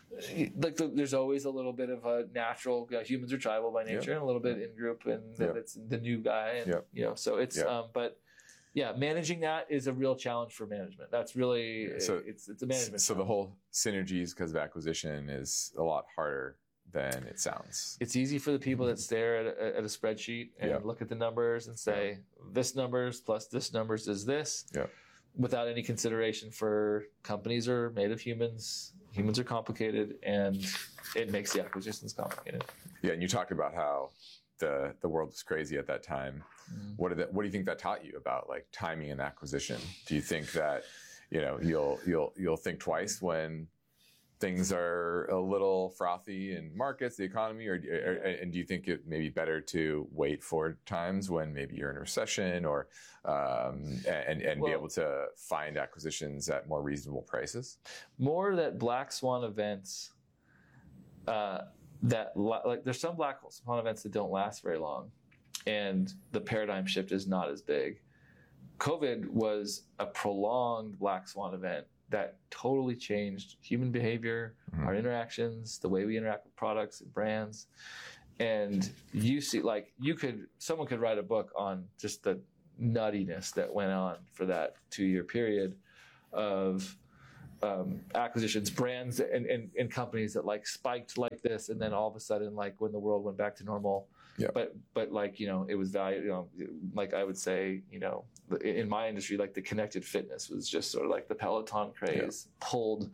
[SPEAKER 1] Like the, there's always a little bit of a natural. Uh, humans are tribal by nature,
[SPEAKER 2] Yep.
[SPEAKER 1] and a little bit in group, and then
[SPEAKER 2] Yep.
[SPEAKER 1] it's the new guy, and
[SPEAKER 2] Yep.
[SPEAKER 1] you know. So it's,
[SPEAKER 2] Yep.
[SPEAKER 1] um, but yeah, managing that is a real challenge for management. That's really
[SPEAKER 2] So-
[SPEAKER 1] it's it's a management.
[SPEAKER 2] So the
[SPEAKER 1] challenge.
[SPEAKER 2] whole synergies because of acquisition is a lot harder than it sounds.
[SPEAKER 1] It's easy for the people that stare at a, at a spreadsheet and
[SPEAKER 2] Yeah.
[SPEAKER 1] look at the numbers and say this numbers plus this numbers is this,
[SPEAKER 2] Yeah.
[SPEAKER 1] without any consideration for companies are made of humans. Humans are complicated, and it makes the acquisitions complicated.
[SPEAKER 2] Yeah, and you talked about how the the world was crazy at that time.
[SPEAKER 1] Mm-hmm.
[SPEAKER 2] What did that, what do you think that taught you about like timing and acquisition? Do you think that, you know, you'll you'll you'll think twice when things are a little frothy in markets, the economy, or, or and do you think it may be better to wait for times when maybe you're in a recession, or um, and and
[SPEAKER 1] Well-
[SPEAKER 2] be able to find acquisitions at more reasonable prices?
[SPEAKER 1] More that black swan events uh, that like there's some black swan events that don't last very long, and the paradigm shift is not as big. COVID was a prolonged black swan event that totally changed human behavior, mm-hmm. our interactions, the way we interact with products and brands. And you see, like, you could, someone could write a book on just the nuttiness that went on for that two-year period of um, acquisitions, brands, and, and, and companies that like spiked like this, and then all of a sudden, like when the world went back to normal. Yeah. But but like you know, it was valued. You know, like I would say, you know, in my industry, like the connected fitness was just sort of like the Peloton craze yeah. pulled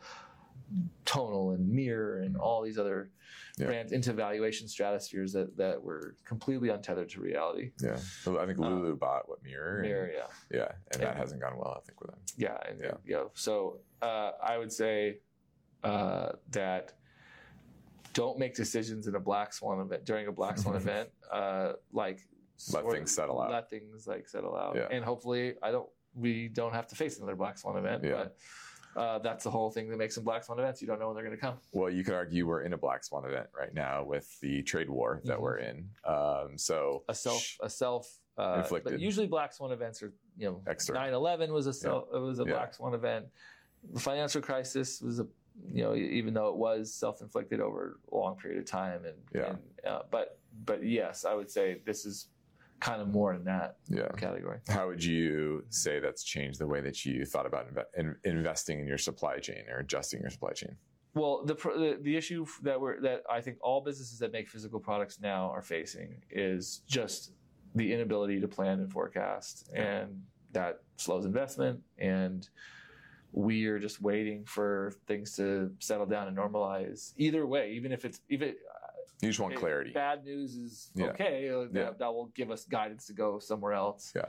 [SPEAKER 1] Tonal and Mirror and all these other yeah. brands into valuation stratospheres that, that were completely untethered to reality.
[SPEAKER 2] Yeah, so I think Lulu um, bought what Mirror.
[SPEAKER 1] Mirror,
[SPEAKER 2] and,
[SPEAKER 1] yeah,
[SPEAKER 2] yeah, and, and that hasn't gone well, I think, with them.
[SPEAKER 1] Yeah, and, yeah. You know, so uh, I would say uh, that. Don't make decisions in a black swan event during a black swan event. Uh, like
[SPEAKER 2] let things settle out.
[SPEAKER 1] Let things like settle out,
[SPEAKER 2] yeah.
[SPEAKER 1] and hopefully, I don't. We don't have to face another black swan event. Yeah. But uh, that's the whole thing that makes them black swan events. You don't know when they're going to come.
[SPEAKER 2] Well, you could argue we're in a black swan event right now with the trade war that mm-hmm. we're in. Um, so
[SPEAKER 1] a self, a self uh,
[SPEAKER 2] inflicted.
[SPEAKER 1] But usually, black swan events are you know,
[SPEAKER 2] external.
[SPEAKER 1] nine eleven was a self,
[SPEAKER 2] yeah.
[SPEAKER 1] it was a
[SPEAKER 2] yeah.
[SPEAKER 1] black swan event. The financial crisis was a you know, even though it was self-inflicted over a long period of time, and,
[SPEAKER 2] yeah.
[SPEAKER 1] and uh, but but yes, I would say this is kind of more in that
[SPEAKER 2] yeah.
[SPEAKER 1] category.
[SPEAKER 2] How would you say that's changed the way that you thought about inve- in, investing in your supply chain or adjusting your supply chain?
[SPEAKER 1] Well, the, the the issue that we're that I think all businesses that make physical products now are facing is just the inability to plan and forecast, and that slows investment, and we are just waiting for things to settle down and normalize. Either way, even if it's even
[SPEAKER 2] you just want clarity.
[SPEAKER 1] Bad news is
[SPEAKER 2] yeah.
[SPEAKER 1] okay. That,
[SPEAKER 2] yeah.
[SPEAKER 1] that will give us guidance to go somewhere else.
[SPEAKER 2] Yeah.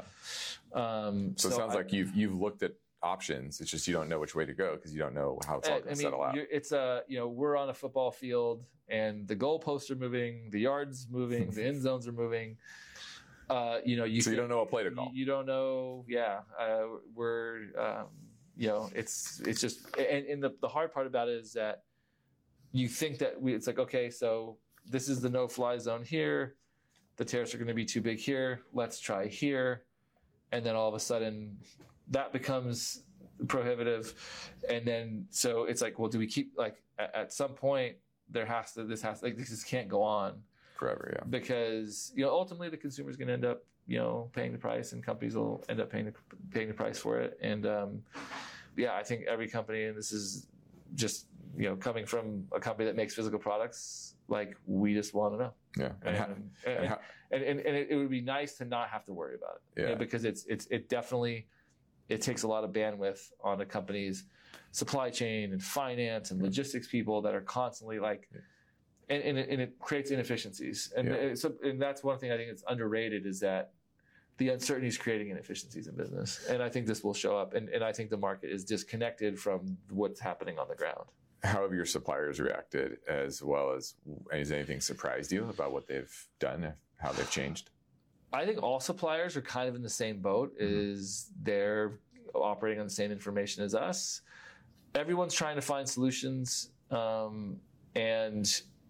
[SPEAKER 1] Um,
[SPEAKER 2] so, so it sounds I, like you've you've looked at options. It's just you don't know which way to go because you don't know how it's all going to settle out.
[SPEAKER 1] It's a you know we're on a football field and the goalposts are moving, the yards moving, the end zones are moving. Uh, you know you
[SPEAKER 2] so
[SPEAKER 1] can,
[SPEAKER 2] you don't know what play to call.
[SPEAKER 1] You, you don't know. Yeah, uh, we're. Um, You know, it's it's just, and, and the, the hard part about it is that you think that we, it's like, okay, so this is the no-fly zone here. The tariffs are going to be too big here. Let's try here. And then all of a sudden that becomes prohibitive. And then, so it's like, well, do we keep, like, at, at some point there has to, this has, like, this just can't go on.
[SPEAKER 2] Forever, yeah.
[SPEAKER 1] Because, you know, ultimately the consumer is going to end up, you know, paying the price, and companies will end up paying the, paying the price for it. And, um, yeah, I think every company, and this is just, you know, coming from a company that makes physical products, like, we just want to know.
[SPEAKER 2] Yeah.
[SPEAKER 1] And, and, and, and, and, and it, it would be nice to not have to worry about it.
[SPEAKER 2] Yeah.
[SPEAKER 1] You know, because it's, it's, it definitely, it takes a lot of bandwidth on a company's supply chain and finance and logistics people that are constantly like, yeah. and, and, it, and it creates inefficiencies. And,
[SPEAKER 2] yeah.
[SPEAKER 1] it, so, and that's one thing I think that's underrated is that the uncertainty is creating inefficiencies in business. And I think this will show up. And, and I think the market is disconnected from what's happening on the ground.
[SPEAKER 2] How have your suppliers reacted, as well as, has anything surprised you about what they've done, how they've changed?
[SPEAKER 1] I think all suppliers are kind of in the same boat, mm-hmm. is they're operating on the same information as us. Everyone's trying to find solutions. Um, and,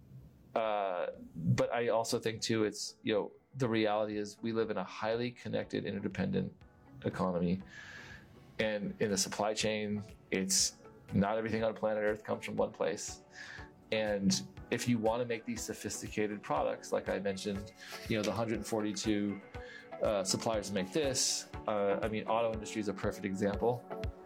[SPEAKER 1] uh, but I also think too, it's, you know, the reality is we live in a highly connected, interdependent economy. And in the supply chain, it's not everything on planet Earth comes from one place. And if you want to make these sophisticated products, like I mentioned, you know, the one hundred forty-two uh, suppliers make this. Uh, I mean, auto industry is a perfect example.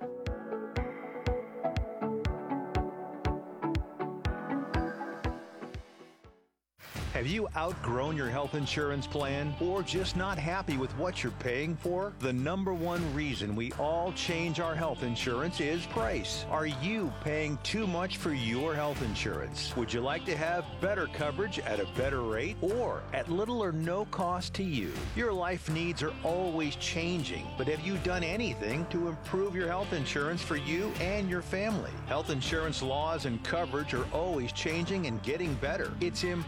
[SPEAKER 16] Have you outgrown your health insurance plan or just not happy with what you're paying for? The number one reason we all change our health insurance is price. Are you paying too much for your health insurance? Would you like to have better coverage at a better rate or at little or no cost to you? Your life needs are always changing, but have you done anything to improve your health insurance for you and your family? Health insurance laws and coverage are always changing and getting better. It's impossible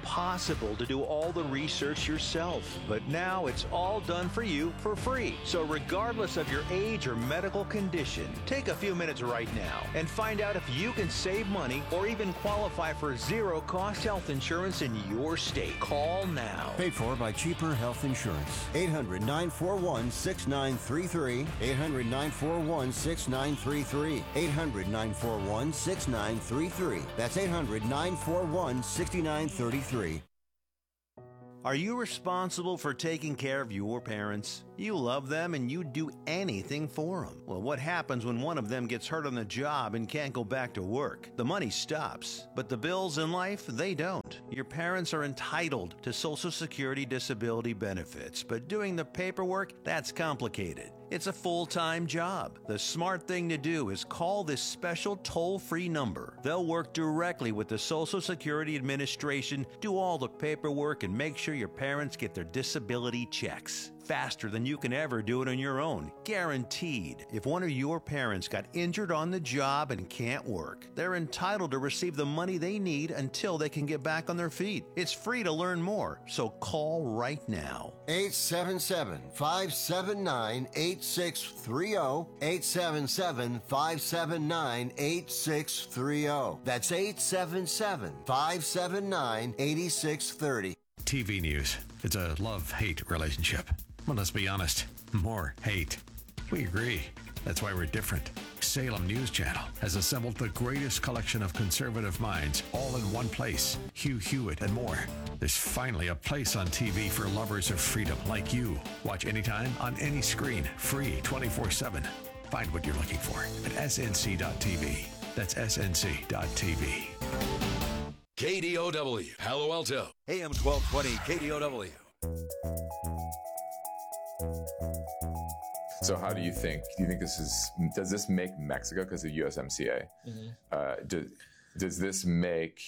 [SPEAKER 16] responsible to do all the research yourself, but now it's all done for you for free. So regardless of your age or medical condition, take a few minutes right now and find out if you can save money or even qualify for zero-cost health insurance in your state. Call now.
[SPEAKER 6] Paid for by Cheaper Health Insurance. eight hundred, nine four one, six nine three three. eight hundred, nine four one, six nine three three. eight hundred, nine four one, six nine three three. That's eight hundred, nine four one, six nine three three.
[SPEAKER 16] Are you responsible for taking care of your parents? You love them and you'd do anything for them. Well, what happens when one of them gets hurt on the job and can't go back to work? The money stops, but the bills in life, they don't. Your parents are entitled to Social Security disability benefits, but doing the paperwork, that's complicated. It's a full-time job. The smart thing to do is call this special toll-free number. They'll work directly with the Social Security Administration, do all the paperwork, and make sure your parents get their disability checks. Faster than you can ever do it on your own. Guaranteed. If one of your parents got injured on the job and can't work, they're entitled to receive the money they need until they can get back on their feet. It's free to learn more, so call right now.
[SPEAKER 6] eight seven seven, five seven nine, eight six three zero. eight seven seven, five seven nine, eight six three zero. That's eight seven seven, five seven nine, eight six three zero.
[SPEAKER 14] T V news. It's a love-hate relationship. Well, let's be honest. More hate. We agree. That's why we're different. Salem News Channel has assembled the greatest collection of conservative minds all in one place. Hugh Hewitt and more. There's finally a place on T V for lovers of freedom like you. Watch anytime on any screen. Free twenty-four seven. Find what you're looking for at S N C dot T V. That's S N C dot T V.
[SPEAKER 10] K D O W, Palo Alto. A M twelve twenty, K D O W.
[SPEAKER 2] So how do you think, do you think this is, does this make Mexico, because of U S M C A,
[SPEAKER 1] Mm-hmm.
[SPEAKER 2] uh, do, does this make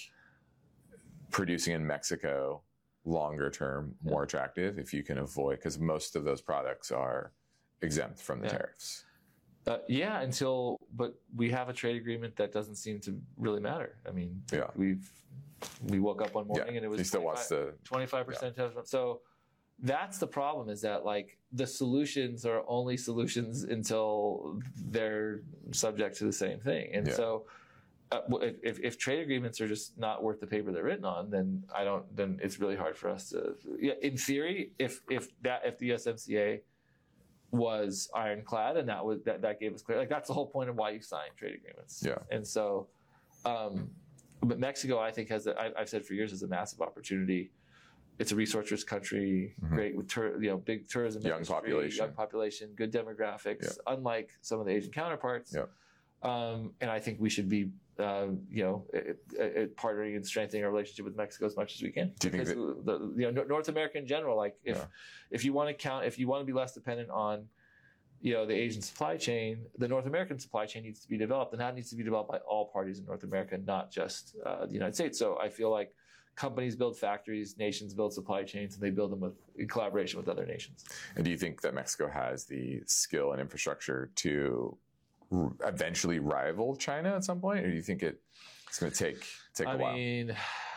[SPEAKER 2] producing in Mexico longer term more attractive if you can avoid, because most of those products are exempt from the
[SPEAKER 1] Yeah.
[SPEAKER 2] tariffs?
[SPEAKER 1] Uh, yeah, until, but we have a trade agreement that doesn't seem to really matter. I mean,
[SPEAKER 2] Yeah.
[SPEAKER 1] we've, we woke up one morning
[SPEAKER 2] Yeah,
[SPEAKER 1] and it was
[SPEAKER 2] he still wants to-
[SPEAKER 1] twenty-five percent. So that's the problem, is that like the solutions are only solutions until they're subject to the same thing. And
[SPEAKER 2] Yeah.
[SPEAKER 1] so uh, if, if, if trade agreements are just not worth the paper they're written on, then I don't, then it's really hard for us to, yeah, in theory, if, if that, if the U S M C A was ironclad and that was, that, that gave us clear, like that's the whole point of why you sign trade agreements.
[SPEAKER 2] Yeah.
[SPEAKER 1] And so, um, but Mexico, I think has, a, I, I've said for years, is a massive opportunity. It's a resource-rich country,
[SPEAKER 2] Mhm.
[SPEAKER 1] great with tur- you know big tourism,
[SPEAKER 2] Young
[SPEAKER 1] industry,
[SPEAKER 2] population.
[SPEAKER 1] young population, good demographics,
[SPEAKER 2] Yeah.
[SPEAKER 1] unlike some of the Asian counterparts.
[SPEAKER 2] Yeah.
[SPEAKER 1] Um, and I think we should be, uh, you know, it, it, partnering and strengthening our relationship with Mexico as much as we can.
[SPEAKER 2] Do you think
[SPEAKER 1] because the, you know, North America in general, like if
[SPEAKER 2] Yeah.
[SPEAKER 1] if you want to count, if you want to be less dependent on, you know, the Asian supply chain, the North American supply chain needs to be developed, and that needs to be developed by all parties in North America, not just uh, the United States. So I feel like companies build factories, nations build supply chains, and they build them with in collaboration with other nations.
[SPEAKER 2] And do you think that Mexico has the skill and infrastructure to r- eventually rival China at some point, or do you think it, it's going to take take a
[SPEAKER 1] I
[SPEAKER 2] while?
[SPEAKER 1] mean,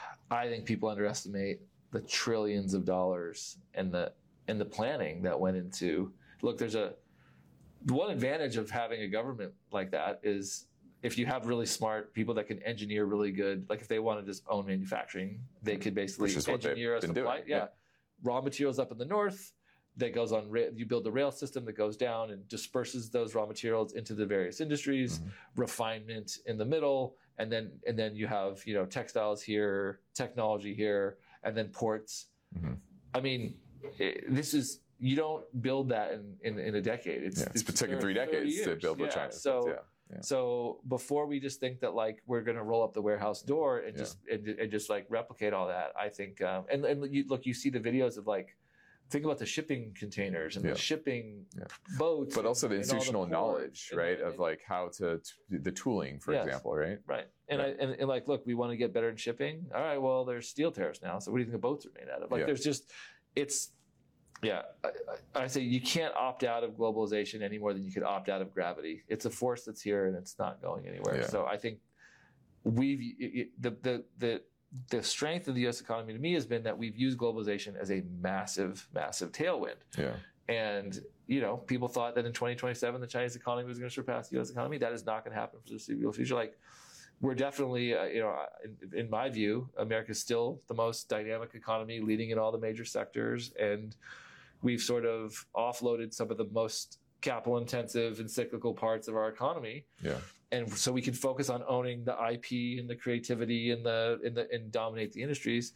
[SPEAKER 1] I think people underestimate the trillions of dollars and the and the planning that went into. Look, there's a the one advantage of having a government like that is if you have really smart people that can engineer really good, like if they want to just own manufacturing, they could basically
[SPEAKER 2] Which is what they've
[SPEAKER 1] engineer a
[SPEAKER 2] been
[SPEAKER 1] supply.
[SPEAKER 2] doing,
[SPEAKER 1] Yeah.
[SPEAKER 2] yeah.
[SPEAKER 1] Raw materials up in the north that goes on, ra- you build the rail system that goes down and disperses those raw materials into the various industries,
[SPEAKER 2] Mm-hmm.
[SPEAKER 1] refinement in the middle, and then, and then you have, you know, textiles here, technology here, and then ports.
[SPEAKER 2] Mm-hmm.
[SPEAKER 1] I mean, it, this is, you don't build that in, in, in a decade. It's,
[SPEAKER 2] Yeah, it's been taking
[SPEAKER 1] thir-
[SPEAKER 2] three
[SPEAKER 1] thirty
[SPEAKER 2] decades to
[SPEAKER 1] years.
[SPEAKER 2] build what
[SPEAKER 1] Yeah.
[SPEAKER 2] China
[SPEAKER 1] So,
[SPEAKER 2] built, yeah, yeah.
[SPEAKER 1] so before we just think that like we're going to roll up the warehouse door and
[SPEAKER 2] Yeah.
[SPEAKER 1] just and, and just like replicate all that, I think. Um, and and you, look, you see the videos of like, think about the shipping containers and
[SPEAKER 2] Yeah.
[SPEAKER 1] the shipping
[SPEAKER 2] Yeah.
[SPEAKER 1] boats,
[SPEAKER 2] But also the
[SPEAKER 1] and all
[SPEAKER 2] institutional
[SPEAKER 1] ports
[SPEAKER 2] knowledge,
[SPEAKER 1] and-
[SPEAKER 2] right,
[SPEAKER 1] and-
[SPEAKER 2] of like how to, t- the tooling, for
[SPEAKER 1] Yes.
[SPEAKER 2] example, right?
[SPEAKER 1] Right. And
[SPEAKER 2] Yeah.
[SPEAKER 1] I and, and like, look, we want to get better in shipping. All right, well, there's steel tariffs now. So what do you think the boats are made out of? Like,
[SPEAKER 2] Yeah.
[SPEAKER 1] there's just, it's, yeah. I, I, I say you can't opt out of globalization any more than you could opt out of gravity. It's a force that's here and it's not going anywhere.
[SPEAKER 2] Yeah.
[SPEAKER 1] So I think we've it, it- the the the the strength of the U S economy to me has been that we've used globalization as a massive, massive tailwind.
[SPEAKER 2] Yeah.
[SPEAKER 1] And, you know, people thought that in twenty twenty-seven, the Chinese economy was going to surpass the U S economy. That is not going to happen for the foreseeable future. Like, we're definitely, uh, you know, in, in my view, America is still the most dynamic economy, leading in all the major sectors. And we've sort of offloaded some of the most capital intensive and cyclical parts of our economy.
[SPEAKER 2] Yeah.
[SPEAKER 1] And so we can focus on owning the I P and the creativity and the, and the, and dominate the industries.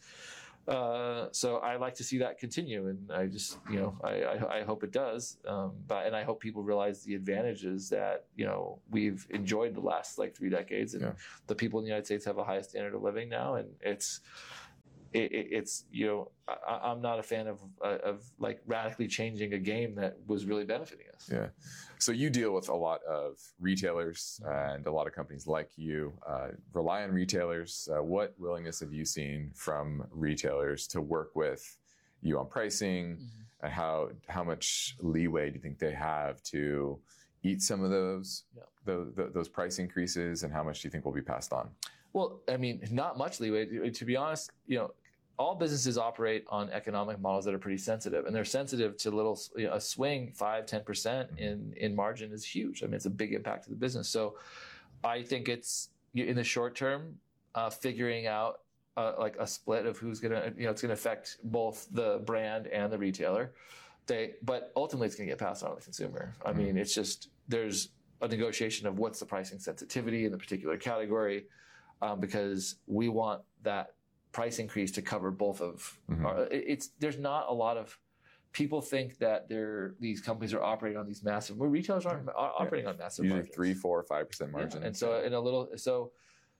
[SPEAKER 1] Uh, so I like to see that continue. And I just, you know, I, I, I hope it does. Um, but, and I hope people realize the advantages that, you know, we've enjoyed the last like three decades, and yeah. the people in the United States have a high standard of living now. And it's, It, it, it's, you know, I, I'm not a fan of, uh, of like radically changing a game that was really benefiting us.
[SPEAKER 2] Yeah. So you deal with a lot of retailers, and a lot of companies like you uh, rely on retailers. Uh, what willingness have you seen from retailers to work with you on pricing, mm-hmm. and how, how much leeway do you think they have to eat some of those, yeah. the, the, those price increases, and how much do you think will be passed on?
[SPEAKER 1] Well, I mean, not much leeway. To be honest, you know, all businesses operate on economic models that are pretty sensitive, and they're sensitive to little, you know, a swing five, ten percent in, in margin is huge. I mean, it's a big impact to the business. So I think it's in the short term, uh, figuring out uh, like a split of who's going to, you know, it's going to affect both the brand and the retailer. They, but ultimately it's going to get passed on to the consumer. I mean, it's just, there's a negotiation of what's the pricing sensitivity in the particular category. Um, because we want that price increase to cover both of mm-hmm. our, it's, there's not a lot of people think that they're, these companies are operating on these massive, where retailers aren't are
[SPEAKER 2] yeah.
[SPEAKER 1] operating on massive
[SPEAKER 2] usually
[SPEAKER 1] margins.
[SPEAKER 2] three, four, five percent margin.
[SPEAKER 1] Yeah. And so in a little, so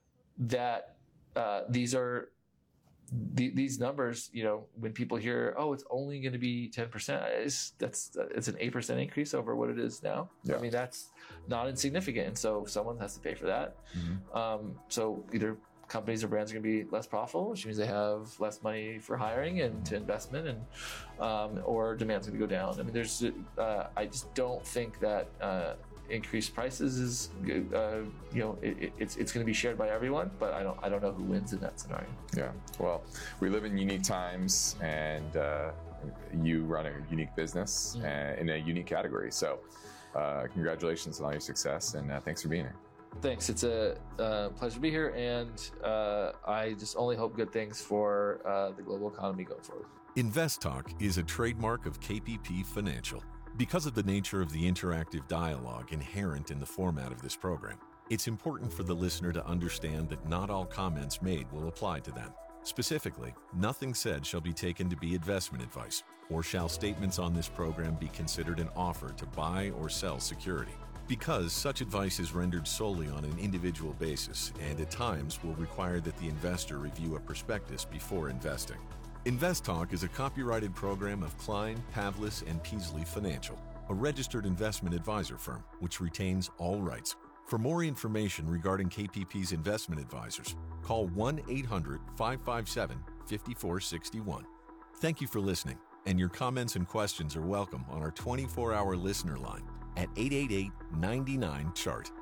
[SPEAKER 1] that, uh, these are, the, these numbers, you know, when people hear, oh, it's only going to be ten percent, it's, that's, it's an eight percent increase over what it is now. Yeah. I mean, that's not insignificant. And so someone has to pay for that. Mm-hmm. Um, so either companies or brands are going to be less profitable, which means they have less money for hiring and to investment, and, um, or demand's going to go down. I mean, there's, uh, I just don't think that, uh, increased prices is, uh, you know, it, it's it's going to be shared by everyone, but I don't I don't know who wins in that scenario.
[SPEAKER 2] Yeah, well, we live in unique times, and uh, you run a unique business mm-hmm. uh, in a unique category. So, uh, congratulations on all your success, and uh, thanks for being here.
[SPEAKER 1] Thanks. It's a uh, pleasure to be here, and uh, I just only hope good things for uh, the global economy going forward.
[SPEAKER 17] InvestTalk is a trademark of K P P Financial. Because of the nature of the interactive dialogue inherent in the format of this program, it's important for the listener to understand that not all comments made will apply to them. Specifically, nothing said shall be taken to be investment advice, or shall statements on this program be considered an offer to buy or sell security. Because such advice is rendered solely on an individual basis, and at times will require that the investor review a prospectus before investing. InvestTalk is a copyrighted program of Klein, Pavlis, and Peasley Financial, a registered investment advisor firm which retains all rights. For more information regarding K P P's investment advisors, call one eight hundred, five five seven, five four six one. Thank you for listening, and your comments and questions are welcome on our twenty-four hour listener line at eight eight eight, nine nine, C H A R T.